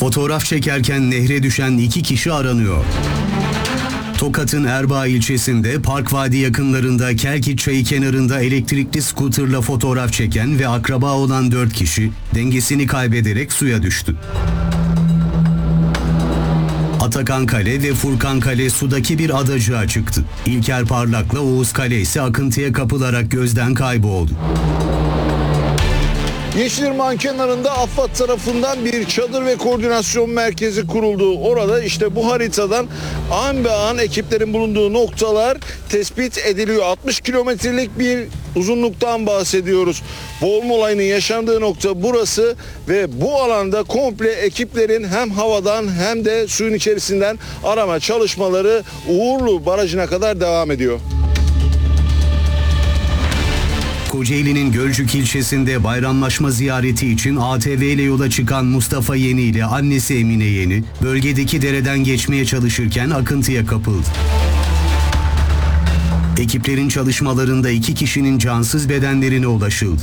Fotoğraf çekerken nehre düşen 2 kişi aranıyor. Tokat'ın Erbaa ilçesinde Park Vadi yakınlarında Kelkit Çayı kenarında elektrikli skuterla fotoğraf çeken ve akraba olan 4 kişi dengesini kaybederek suya düştü. Atakan Kale ve Furkan Kale sudaki bir adacığa çıktı. İlker Parlak'la Oğuz Kale ise akıntıya kapılarak gözden kayboldu. Yeşilırmak'ın kenarında AFAD tarafından bir çadır ve koordinasyon merkezi kuruldu. Orada işte bu haritadan an be an ekiplerin bulunduğu noktalar tespit ediliyor. 60 kilometrelik bir uzunluktan bahsediyoruz. Boğulma olayının yaşandığı nokta burası ve bu alanda komple ekiplerin hem havadan hem de suyun içerisinden arama çalışmaları Uğurlu Barajı'na kadar devam ediyor. Kocaeli'nin Gölcük ilçesinde bayramlaşma ziyareti için ATV ile yola çıkan Mustafa Yeni ile annesi Emine Yeni, bölgedeki dereden geçmeye çalışırken akıntıya kapıldı. Ekiplerin çalışmalarında 2 kişinin cansız bedenlerine ulaşıldı.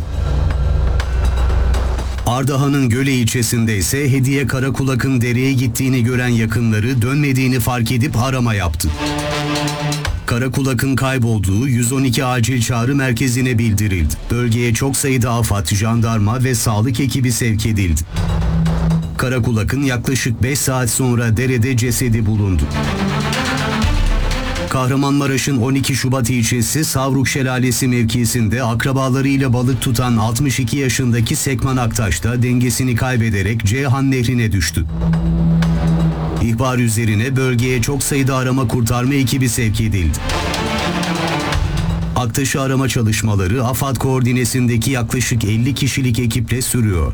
Ardahan'ın Göle ilçesinde ise Hediye Karakulak'ın dereye gittiğini gören yakınları dönmediğini fark edip arama yaptı. Karakulak'ın kaybolduğu 112 acil çağrı merkezine bildirildi. Bölgeye çok sayıda AFAD, jandarma ve sağlık ekibi sevk edildi. Karakulak'ın yaklaşık 5 saat sonra derede cesedi bulundu. Kahramanmaraş'ın 12 Şubat ilçesi Savruk Şelalesi mevkisinde akrabalarıyla balık tutan 62 yaşındaki Sekman Aktaş da dengesini kaybederek Ceyhan Nehri'ne düştü. İhbar üzerine bölgeye çok sayıda arama kurtarma ekibi sevk edildi. Aktaş'ı arama çalışmaları AFAD koordinesindeki yaklaşık 50 kişilik ekiple sürüyor.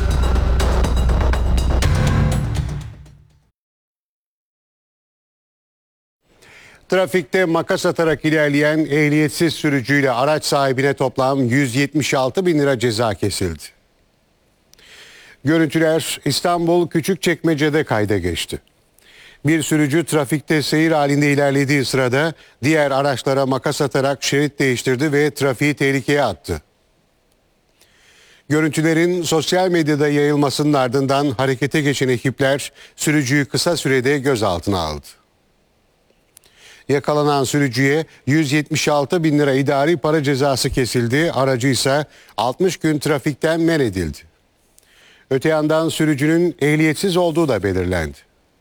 Trafikte makas atarak ilerleyen ehliyetsiz sürücüyle araç sahibine toplam 176 bin lira ceza kesildi. Görüntüler İstanbul Küçükçekmece'de kayda geçti. Bir sürücü trafikte seyir halinde ilerlediği sırada diğer araçlara makas atarak şerit değiştirdi ve trafiği tehlikeye attı. Görüntülerin sosyal medyada yayılmasının ardından harekete geçen ekipler sürücüyü kısa sürede gözaltına aldı. Yakalanan sürücüye 176 bin lira idari para cezası kesildi, aracı ise 60 gün trafikten men edildi. Öte yandan sürücünün ehliyetsiz olduğu da belirlendi.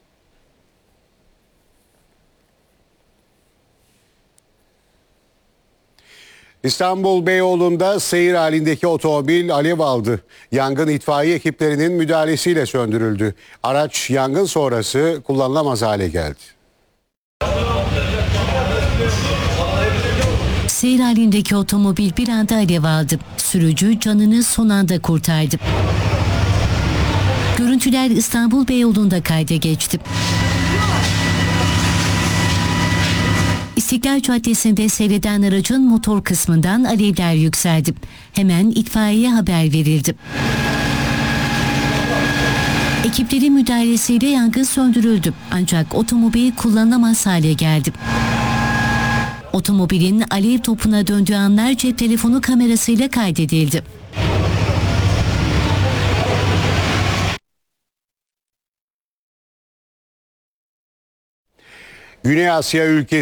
İstanbul Beyoğlu'nda seyir halindeki otomobil alev aldı. Yangın itfaiye ekiplerinin müdahalesiyle söndürüldü. Araç yangın sonrası kullanılamaz hale geldi. Seyir halindeki otomobil bir anda alev aldı. Sürücü canını son anda kurtardı. Görüntüler İstanbul Beyoğlu'nda kayda geçti. İstiklal Caddesi'nde seyreden aracın motor kısmından alevler yükseldi. Hemen itfaiyeye haber verildi. Ekiplerin müdahalesiyle yangın söndürüldü. Ancak otomobil kullanılamaz hale geldi. Otomobilin alev topuna döndüğü anlar cep telefonu kamerasıyla kaydedildi. Güney Asya ülkesi